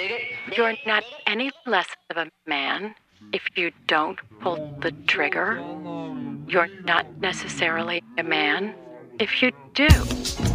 You're not any less of a man if you don't pull the trigger. You're not necessarily a man if you do.